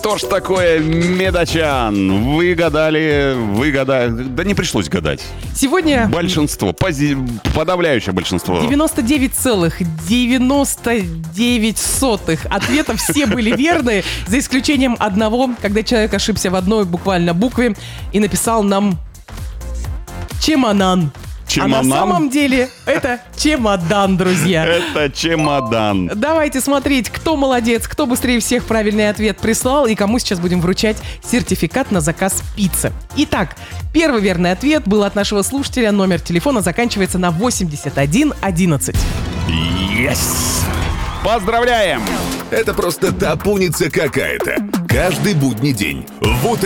Что ж такое Медачан? Вы гадали. Да не пришлось гадать. Сегодня Большинство, подавляющее большинство. 99,99 ответов все были верные, за исключением одного, когда человек ошибся в одной буквально букве и написал нам «чеманан». А на самом деле это чемодан, друзья. Это чемодан. Давайте смотреть, кто молодец, кто быстрее всех правильный ответ прислал и кому сейчас будем вручать сертификат на заказ пиццы. Итак, первый верный ответ был от нашего слушателя. Номер телефона заканчивается на 8111. Yes! Поздравляем! Это просто топуница какая-то. Каждый будний день в утро